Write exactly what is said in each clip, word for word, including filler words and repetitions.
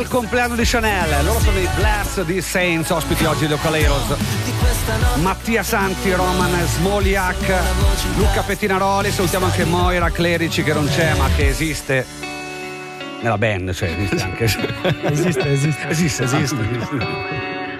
al compleanno di Chanel. Loro sono i Blast di Saints, ospiti oggi di Local Heroes. Mattia Santi, Roman Smoliak, Luca Pettinaroli. Salutiamo anche Moira Clerici, che non c'è ma che esiste nella band, cioè esiste anche. esiste, esiste. Esiste, esiste. esiste.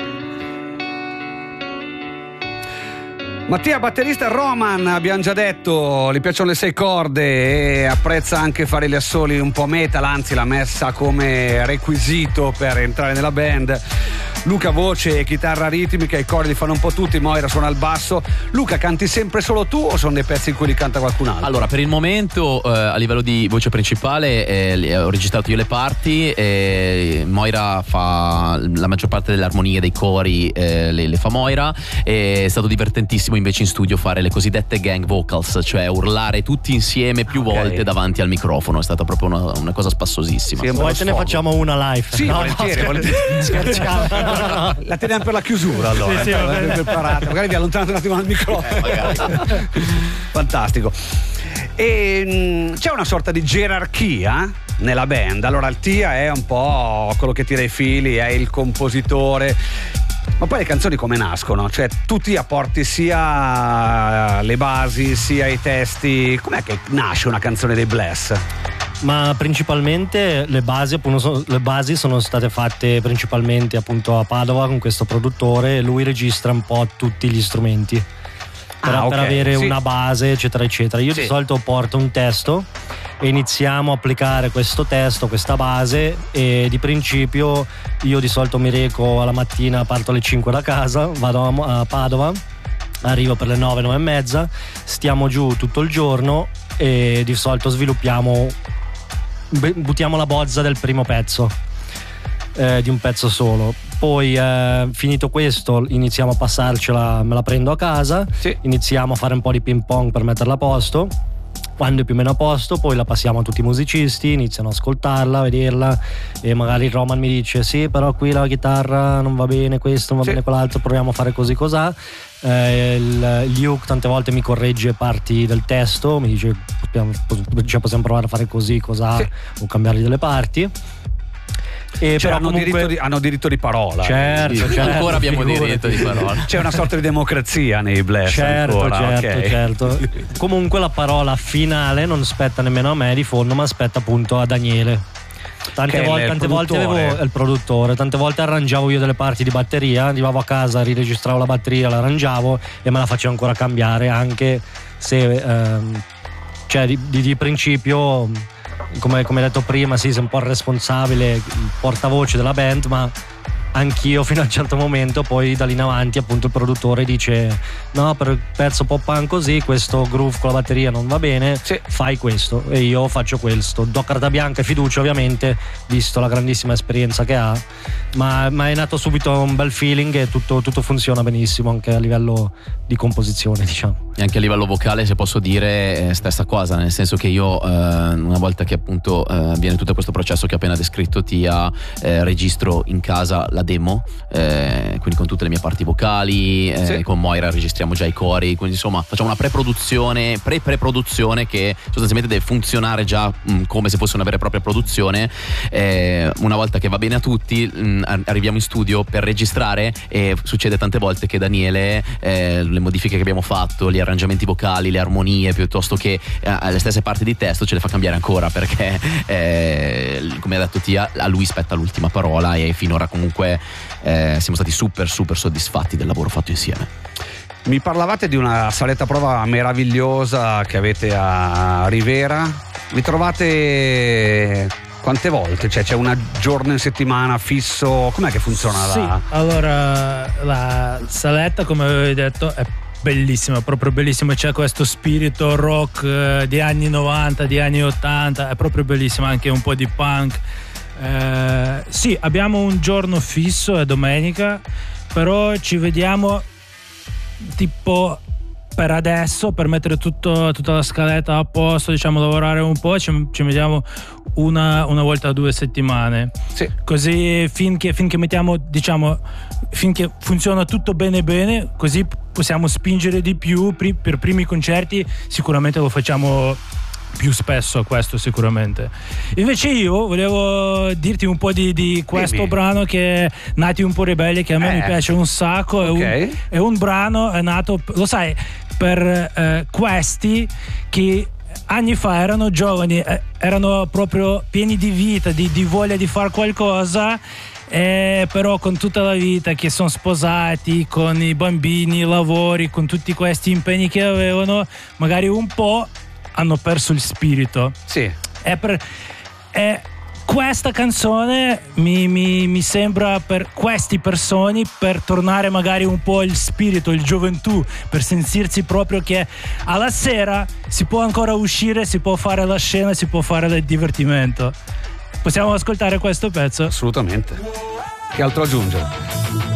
Mattia, batterista. Roman, abbiamo già detto, gli piacciono le sei corde e apprezza anche fare gli assoli un po' metal, anzi l'ha messa come requisito per entrare nella band. Luca voce e chitarra ritmica, i cori li fanno un po' tutti, Moira suona il basso. Luca, canti sempre solo tu o sono dei pezzi in cui li canta qualcun altro? Allora, per il momento eh, a livello di voce principale eh, ho registrato io le parti, e Moira fa la maggior parte delle armonie, dei cori eh, le, le fa Moira. E è stato divertentissimo invece in studio fare le cosiddette gang vocals, cioè urlare tutti insieme più okay. volte davanti al microfono. È stata proprio una, una cosa spassosissima. Sì, poi ce ne facciamo una live. Sì, no, volentieri, no, volentieri. Scherziamo. No, no, no. La teniamo per la chiusura allora. Sì, sì, eh, preparate. Magari vi allontanate un attimo dal microfono. Eh, Fantastico. E mh, c'è una sorta di gerarchia nella band. Allora il Tia è un po' quello che tira i fili, è il compositore. Ma poi le canzoni come nascono? Cioè tu ti apporti sia le basi sia i testi. Com'è che nasce una canzone dei Bless? Ma principalmente le basi, appunto, le basi sono state fatte principalmente appunto a Padova con questo produttore, e lui registra un po' tutti gli strumenti per, ah, per okay. avere sì. una base eccetera eccetera. Io sì. di solito porto un testo e iniziamo a applicare questo testo, questa base, e di principio io di solito mi reco alla mattina, parto alle cinque da casa, vado a, a Padova, arrivo per le nove, nove e mezza, stiamo giù tutto il giorno e di solito sviluppiamo, buttiamo la bozza del primo pezzo, eh, di un pezzo solo. Poi eh, finito questo iniziamo a passarcela, me la prendo a casa, sì. iniziamo a fare un po' di ping pong per metterla a posto. Quando è più o meno a posto poi la passiamo a tutti i musicisti, iniziano ad ascoltarla, a vederla, e magari il Roman mi dice sì però qui la chitarra non va bene, questo non va sì. bene quell'altro, proviamo a fare così cos'ha. Eh, il, il Luke tante volte mi corregge parti del testo, mi dice possiamo, cioè possiamo provare a fare così cos'ha sì. o cambiargli delle parti. E cioè però hanno, comunque... diritto di, hanno diritto di parola. Certo, certo, ancora abbiamo figurati. diritto di parola. C'è una sorta di democrazia nei Bless. Certo, ancora. certo, okay. certo. Comunque la parola finale non spetta nemmeno a me di fondo, ma spetta appunto a Daniele. Tante, che volte, tante volte avevo il produttore, tante volte arrangiavo io delle parti di batteria, arrivavo a casa, riregistravo la batteria, l'arrangiavo e me la facevo ancora cambiare, anche se ehm, cioè di, di, di principio, come, come detto prima, sì, sei un po' il responsabile, il portavoce della band, ma anch'io fino a un certo momento, poi da lì in avanti appunto il produttore dice no, per il pezzo pop punk così, questo groove con la batteria non va bene, sì. fai questo, e io faccio questo, do carta bianca e fiducia ovviamente, visto la grandissima esperienza che ha, ma, ma è nato subito un bel feeling e tutto, tutto funziona benissimo anche a livello di composizione, diciamo. E anche a livello vocale, se posso dire, è stessa cosa, nel senso che io eh, una volta che appunto eh, avviene tutto questo processo che ho appena descritto, Tia, eh, registro in casa la demo, eh, quindi con tutte le mie parti vocali, eh, sì. con Moira registriamo già i cori, quindi insomma facciamo una pre-produzione, pre-pre-produzione che sostanzialmente deve funzionare già mh, come se fosse una vera e propria produzione. Eh, una volta che va bene a tutti, mh, arriviamo in studio per registrare e succede tante volte che Daniele eh, le modifiche che abbiamo fatto, gli arrangiamenti vocali, le armonie, piuttosto che eh, le stesse parti di testo, ce le fa cambiare ancora, perché eh, come ha detto Tia, a lui spetta l'ultima parola, e finora comunque eh, siamo stati super super soddisfatti del lavoro fatto insieme. Mi parlavate di una saletta prova meravigliosa che avete a Rivera. Vi trovate quante volte? Cioè c'è un giorno in settimana fisso? Com'è che funziona? Sì, la... allora la saletta, come avevi detto, è bellissima, proprio bellissima. C'è questo spirito rock eh, di anni novanta, di anni ottanta, è proprio bellissima, anche un po' di punk. Eh, sì, abbiamo un giorno fisso, è domenica, però ci vediamo tipo per adesso, per mettere tutto, tutta la scaletta a posto, diciamo, lavorare un po', ci, ci vediamo una, una volta a due settimane, sì. Così finché, finché mettiamo, diciamo, finché funziona tutto bene bene, così possiamo spingere di più. Per primi concerti sicuramente lo facciamo più spesso a questo sicuramente. Invece io volevo dirti un po' di, di questo Dimmi. brano che è Nati un po' ribelli, che a me Eh. mi piace un sacco. È, Ok. un, è un brano, è nato, lo sai, per eh, questi che anni fa erano giovani, eh, erano proprio pieni di vita, di, di voglia di fare qualcosa. Eh, però con tutta la vita che sono sposati, con i bambini, i lavori, con tutti questi impegni che avevano, magari un po' hanno perso il spirito. Sì. È per, è, questa canzone mi, mi, mi sembra per queste persone, per tornare magari un po' il spirito, il gioventù, per sentirsi proprio che alla sera si può ancora uscire, si può fare la scena, si può fare del divertimento. Possiamo ascoltare questo pezzo? Assolutamente. Che altro aggiungere?